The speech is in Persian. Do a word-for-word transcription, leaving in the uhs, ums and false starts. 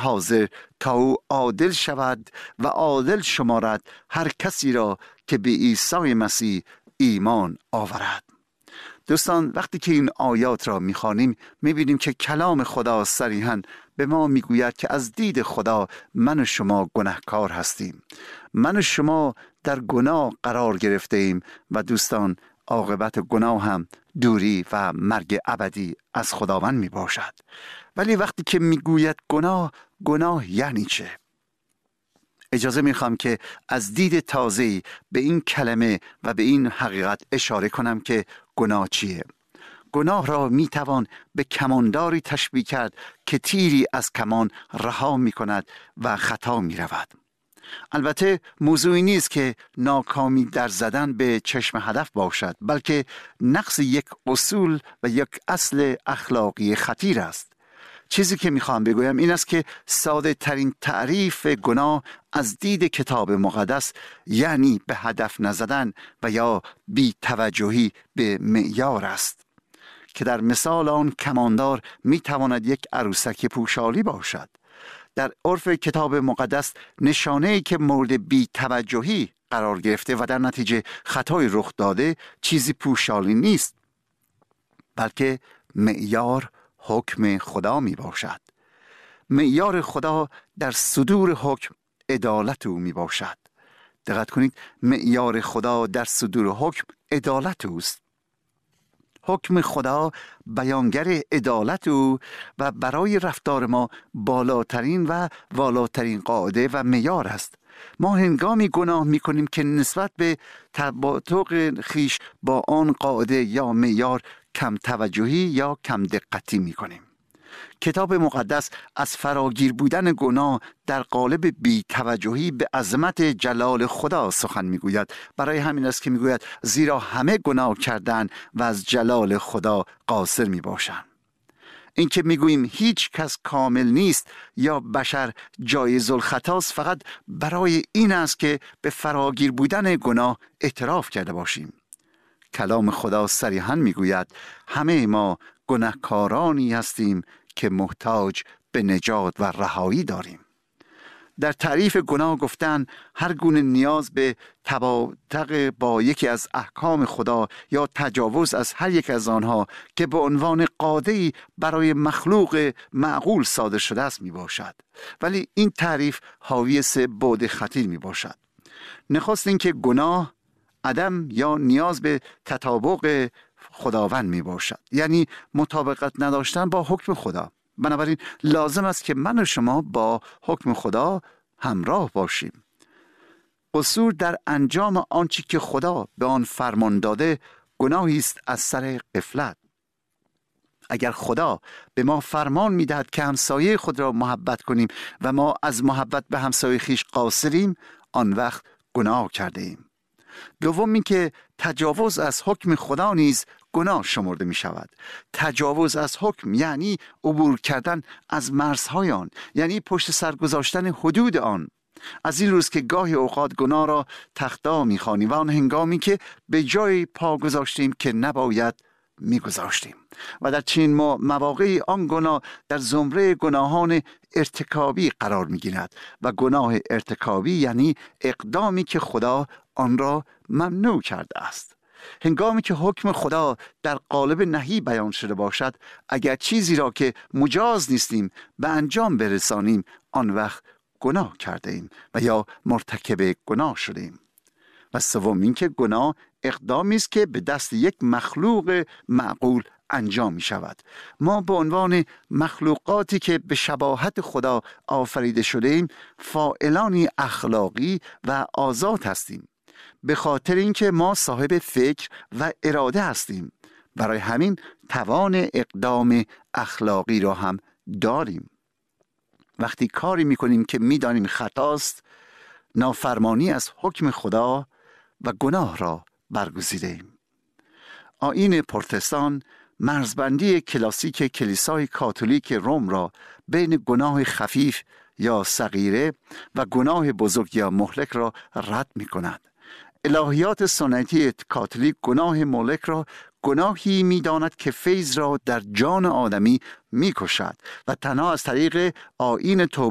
حاضر تا او عادل شود و عادل شمارد هر کسی را که به عیسی مسیح ایمان آورد. دوستان، وقتی که این آیات را می‌خوانیم می‌بینیم که کلام خدا صریحاً به ما می‌گوید که از دید خدا من و شما گناهکار هستیم. من و شما در گناه قرار گرفته ایم و دوستان عاقبت گناه هم دوری و مرگ ابدی از خداوند می باشد. ولی وقتی که می گوید گناه، گناه یعنی چه؟ اجازه می خواهم که از دید تازه‌ای به این کلمه و به این حقیقت اشاره کنم که گناه چیه؟ گناه را می توان به کمانداری تشبیه کرد که تیری از کمان رها می کند و خطا می رود. البته موضوعی نیست که ناکامی در زدن به چشم هدف باشد، بلکه نقض یک اصول و یک اصل اخلاقی خطیر است. چیزی که میخوام بگویم این است که ساده ترین تعریف گناه از دید کتاب مقدس یعنی به هدف نزدن و یا بی توجهی به معیار است، که در مثال آن کماندار میتواند یک عروسک پوشالی باشد. در عرف کتاب مقدس نشانه‌ای که مورد بی توجهی قرار گرفته و در نتیجه خطای رخ داده چیزی پوشالی نیست، بلکه معیار حکم خدا می باشد. معیار خدا در صدور حکم عدالت او می باشد. دقت کنید، معیار خدا در صدور حکم عدالت اوست. حکم خدا بیانگر عدالت او و برای رفتار ما بالاترین و والاترین قاعده و معیار است. ما هنگامی گناه می کنیم که نسبت به تطابق خیش با آن قاعده یا معیار کم توجهی یا کم دقتی می کنیم. کتاب مقدس از فراگیر بودن گناه در قالب بی توجهی به عظمت جلال خدا سخن میگوید. برای همین است که میگوید زیرا همه گناه کردند و از جلال خدا قاصر می باشند. این که میگوییم هیچ کس کامل نیست یا بشر جایز الخطاست فقط برای این است که به فراگیر بودن گناه اعتراف کرده باشیم. کلام خدا صریحاً میگوید همه ما گناهکارانی هستیم که محتاج به نجات و رهایی داریم. در تعریف گناه گفتن هر گونه نیاز به تباطؤ با یکی از احکام خدا یا تجاوز از هر یک از آنها که به عنوان قاعده‌ای برای مخلوق معقول صادر شده است می باشد. ولی این تعریف حاوی سه بعد خطیر می باشد. نخست این که گناه عدم یا نیاز به تطابق خداوند می باشد، یعنی مطابقت نداشتن با حکم خدا. بنابراین لازم است که من و شما با حکم خدا همراه باشیم. قصور در انجام آنچه که خدا به آن فرمان داده گناهی است از سر غفلت. اگر خدا به ما فرمان می‌دهد که همسایه خود را محبت کنیم و ما از محبت به همسایه خیش قاصریم، آن وقت گناه کرده ایم. دوم این که تجاوز از حکم خدا نیز گناه شمرده می شود. تجاوز از حکم یعنی عبور کردن از مرزهای آن، یعنی پشت سر گذاشتن حدود آن. از این روز که گاهی اوقات گناه را تخطا می خوانیم و آن هنگامی که به جای پا گذاشتیم که نباید می گذاشتیم و در چنین مواقعی آن گناه در زمره گناهان ارتکابی قرار می گیرد و گناه ارتکابی یعنی اقدامی که خدا آن را ممنوع کرده است. هنگامی که حکم خدا در قالب نهی بیان شده باشد، اگر چیزی را که مجاز نیستیم به انجام برسانیم، آن وقت گناه کرده ایم و یا مرتکب گناه شده ایم. و سوم این که گناه اقدامی است که به دست یک مخلوق معقول انجام می شود. ما به عنوان مخلوقاتی که به شباهت خدا آفریده شده ایم، فاعلانی اخلاقی و آزاد هستیم، به خاطر اینکه ما صاحب فکر و اراده هستیم. برای همین توان اقدام اخلاقی را هم داریم. وقتی کاری میکنیم که میدانیم خطاست، نافرمانی از حکم خدا و گناه را برگزیده ایم. آیین پروتستان مرزبندی کلاسیک کلیسای کاتولیک روم را بین گناه خفیف یا صغیره و گناه بزرگ یا مهلک را رد می کند. الهیات سنتی کاتولیک گناه مهلک را گناهی می داند که فیض را در جان آدمی می کشد و تنها از طریق آیین توبه